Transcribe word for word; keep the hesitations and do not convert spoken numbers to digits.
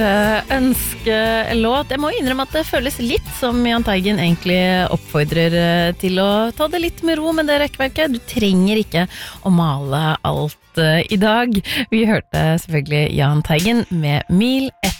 Ønskelåt. Jeg må innrømme at det føles litt som Jahn Teigen egentlig oppfordrer til å ta det litt med ro med det rekkverket. Du trenger ikke å male alt i dag. Vi hørte selvfølgelig Jahn Teigen med Mil ett